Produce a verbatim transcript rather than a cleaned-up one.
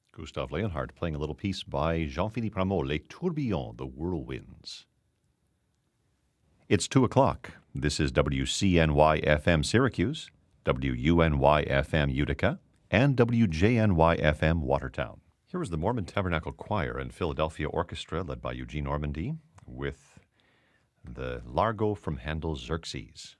Gustave Leonhardt playing a little piece by Jean-Philippe Rameau, Les Tourbillons, the Whirlwinds. It's two o'clock. This is W C N Y F M Syracuse, W U N Y F M Utica, and W J N Y F M Watertown. Here is the Mormon Tabernacle Choir and Philadelphia Orchestra led by Eugene Ormandy with the Largo from Handel's Xerxes.